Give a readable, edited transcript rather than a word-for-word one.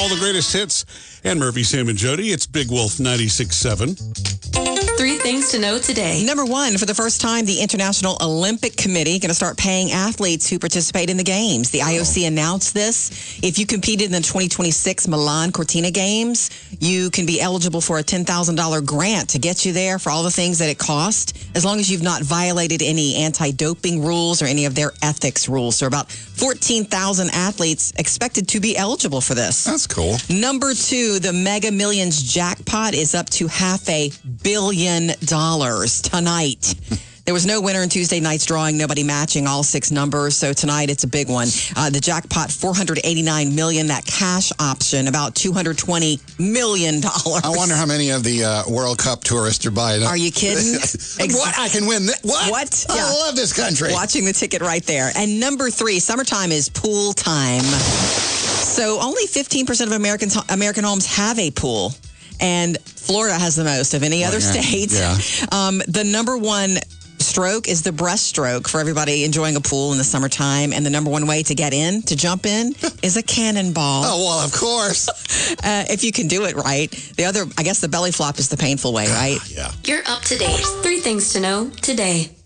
all the greatest hits. And Murphy, Sam, and Jody. It's Big Wolf 96.7. 3 things to know today. Number one, for the first time, the International Olympic Committee going to start paying athletes who participate in the games. The IOC announced this. If you competed in the 2026 Milan Cortina Games, you can be eligible for a $10,000 grant to get you there for all the things that it cost, as long as you've not violated any anti-doping rules or any of their ethics rules. So about 14,000 athletes expected to be eligible for this. That's cool. Number two, the Mega Millions jackpot is up to $500 million tonight. There was no winner in Tuesday night's drawing, nobody matching all 6 numbers. So tonight it's a big one. The jackpot, $489 million. That cash option, about $220 million. I wonder how many of the World Cup tourists are buying it. Are you kidding? What? I can win this? What? Yeah. I love this country. Watching the ticket right there. And number 3, summertime is pool time. So only 15% of American homes have a pool. And Florida has the most of any other state. Yeah. The number one stroke is the breaststroke for everybody enjoying a pool in the summertime. And the number one way to get in, to jump in, is a cannonball. Oh, well, of course. If you can do it right. The other, I guess the belly flop is the painful way, right? Yeah. You're up to date. 3 things to know today.